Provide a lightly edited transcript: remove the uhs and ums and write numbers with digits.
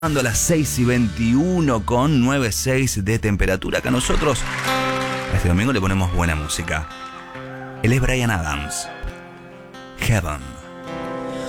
a las 6:21 con 9.6 de temperatura, que a nosotros este domingo le ponemos buena música. Él es Bryan Adams. Heaven.